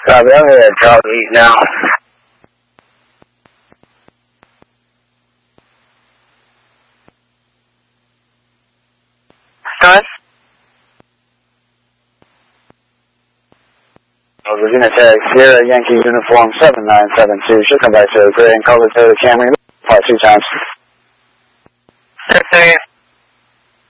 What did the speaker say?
Copy, I'm here at Charlie East now. Go ahead. Virginia Tech, Sierra Yankee Uniform 7972. Should come back to the gray and color to the Camry. Part 2 times. 6